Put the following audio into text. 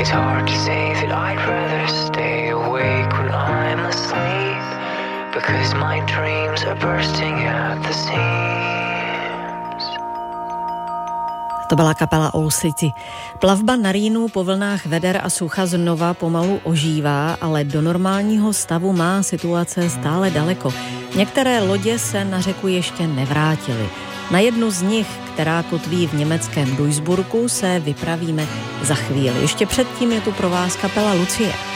It's hard to say that I'd rather stay awake when I'm asleep, because my dreams are bursting at the seams. To byla kapela Old City. Plavba na Rýnu po vlnách veder a sucha znova pomalu ožívá, ale do normálního stavu má situace stále daleko. Některé lodě se na řeku ještě nevrátily. Na jednu z nich, která kotví v německém Duisburgu, se vypravíme za chvíli. Ještě předtím je tu pro vás kapela Lucie.